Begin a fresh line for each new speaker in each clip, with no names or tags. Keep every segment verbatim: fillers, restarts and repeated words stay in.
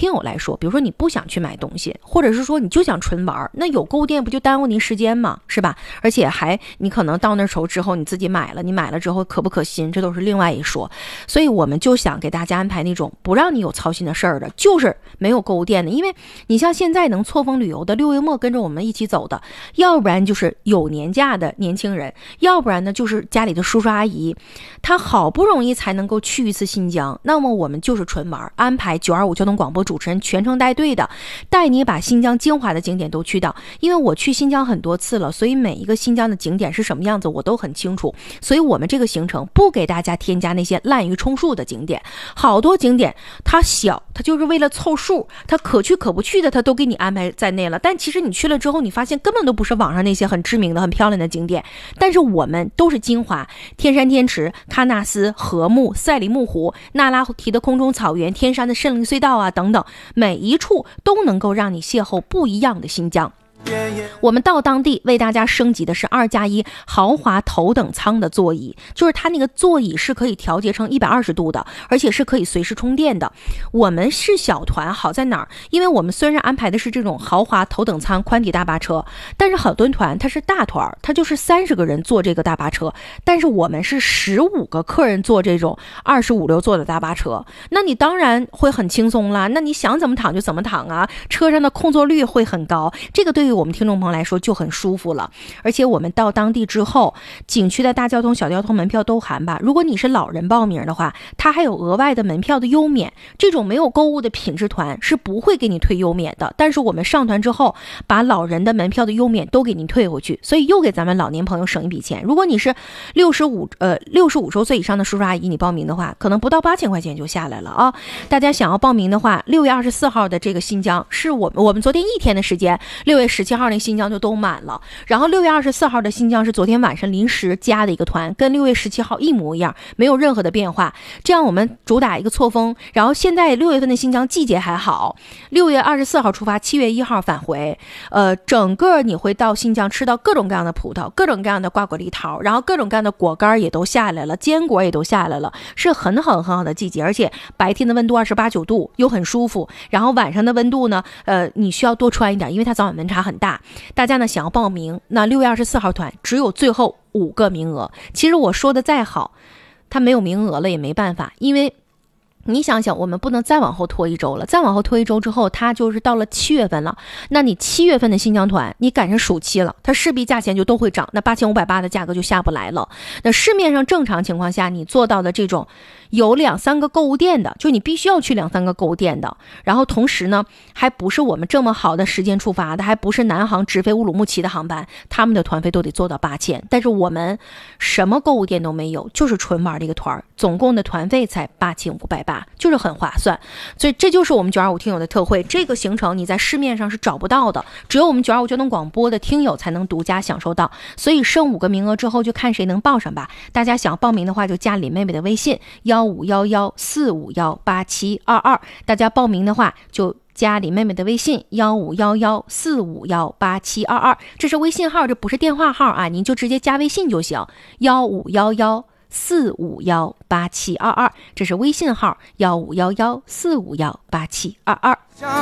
听友来说，比如说你不想去买东西，或者是说你就想纯玩，那有购物店不就耽误您时间吗？是吧？而且还你可能到那时候之后你自己买了，你买了之后可不可信，这都是另外一说。所以我们就想给大家安排那种不让你有操心的事儿的，就是没有购物店的。因为你像现在能错峰旅游的，六月末跟着我们一起走的，要不然就是有年假的年轻人，要不然呢就是家里的叔叔阿姨，他好不容易才能够去一次新疆，那么我们就是纯玩，安排九二五交通广播主持人全程带队的，带你把新疆精华的景点都去到。因为我去新疆很多次了，所以每一个新疆的景点是什么样子我都很清楚，所以我们这个行程不给大家添加那些滥竽充数的景点。好多景点它小，它就是为了凑数，它可去可不去的它都给你安排在内了，但其实你去了之后，你发现根本都不是网上那些很知名的很漂亮的景点。但是我们都是精华，天山天池、喀纳斯、禾木、赛里木湖、那拉提的空中草原、天山的森林隧道啊等等，每一处都能够让你邂逅不一样的新疆。我们到当地为大家升级的是二加一豪华头等舱的座椅，就是它那个座椅是可以调节成一百二十度的，而且是可以随时充电的。我们是小团，好在哪儿？因为我们虽然安排的是这种豪华头等舱宽体大巴车，但是很多团它是大团，它就是三十个人坐这个大巴车，但是我们是十五个客人坐这种二十五六座的大巴车，那你当然会很轻松啦，那你想怎么躺就怎么躺啊，车上的空座率会很高，这个对于我们听众朋友来说就很舒服了。而且我们到当地之后，景区的大交通小交通门票都含吧，如果你是老人报名的话，它还有额外的门票的优免，这种没有购物的品质团是不会给你退优免的，但是我们上团之后把老人的门票的优免都给你退回去，所以又给咱们老年朋友省一笔钱。如果你是六十五呃六十五周岁以上的叔叔阿姨，你报名的话可能不到八千块钱就下来了啊。大家想要报名的话，六月二十四号的这个新疆是我们我们昨天一天的时间，六月十七号那新疆就都满了，然后六月二十四号的新疆是昨天晚上临时加的一个团，跟六月十七号一模一样，没有任何的变化。这样我们主打一个错峰，然后现在六月份的新疆季节还好，六月二十四号出发，七月一号返回。呃，整个你会到新疆吃到各种各样的葡萄，各种各样的瓜果梨桃，然后各种各样的果干也都下来了，坚果也都下来了，是很很很好的季节。而且白天的温度二十八九度又很舒服，然后晚上的温度呢，呃，你需要多穿一点，因为它早晚温差很大。大家呢想要报名，那六月二十四号团只有最后五个名额。其实我说的再好，它没有名额了也没办法，因为你想想，我们不能再往后拖一周了，再往后拖一周之后，它就是到了七月份了。那你七月份的新疆团，你赶上暑期了，它势必价钱就都会涨，那八千五百八的价格就下不来了。那市面上正常情况下，你做到的这种有两三个购物店的，就你必须要去两三个购物店的，然后同时呢，还不是我们这么好的时间出发的，还不是南航直飞乌鲁木齐的航班，他们的团费都得做到八千，但是我们什么购物店都没有，就是纯玩这个团，总共的团费才八千五百八。就是很划算，所以这就是我们九二五听友的特惠。这个行程你在市面上是找不到的，只有我们九二五交通广播的听友才能独家享受到。所以剩五个名额之后，就看谁能报上吧。大家想报名的话，就加林妹妹的微信幺五幺幺四五幺八七二二。大家报名的话，就加林妹妹的微信幺五幺幺四五幺八七二二，这是微信号，这不是电话号啊，您就直接加微信就行，幺五幺幺四五幺八七二二，这是微信号幺五幺幺四五幺八七二二。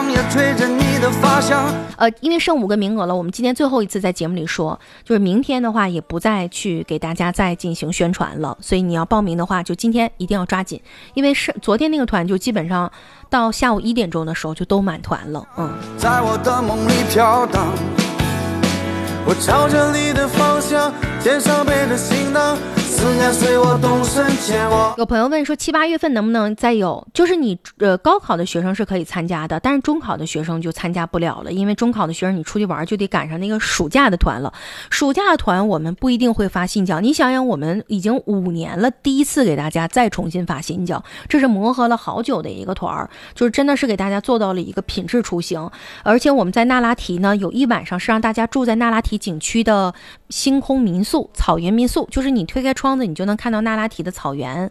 呃，因为剩五个名额了，我们今天最后一次在节目里说，就是明天的话也不再去给大家再进行宣传了，所以你要报名的话，就今天一定要抓紧，因为是昨天那个团就基本上到下午一点钟的时候就都满团了。嗯，在我的梦里飘荡，我朝着你的方向，肩上背着行囊，思念随我动身前往。有朋友问说七八月份能不能再有，就是你呃高考的学生是可以参加的，但是中考的学生就参加不了了，因为中考的学生你出去玩就得赶上那个暑假的团了。暑假的团我们不一定会发新疆，你想想我们已经五年了，第一次给大家再重新发新疆，这是磨合了好久的一个团，就是真的是给大家做到了一个品质出行。而且我们在那拉提呢有一晚上是让大家住在那拉提景区的星空民宿，草原民宿，就是你推开窗子你就能看到那拉提的草原。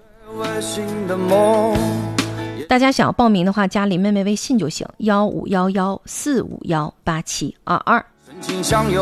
大家想要报名的话，加林妹妹微信就行，幺五幺幺四五幺八七二二。